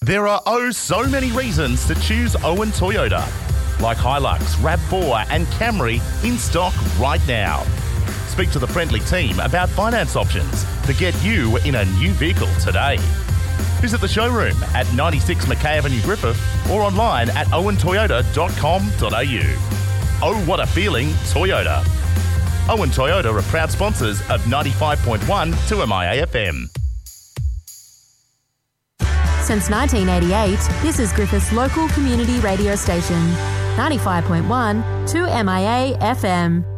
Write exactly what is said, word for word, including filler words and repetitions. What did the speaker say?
There are oh so many reasons to choose Owen Toyota, like Hilux, RAV four and Camry in stock right now. Speak to the friendly team about finance options to get you in a new vehicle today. Visit the showroom at ninety-six Mackay Avenue, Griffith, or online at owen toyota dot com dot a u. Oh, what a feeling, Toyota. Owen Toyota are proud sponsors of ninety-five point one two M I A F M. Since nineteen eighty-eight, this is Griffith's local community radio station, ninety-five point one two M I A F M.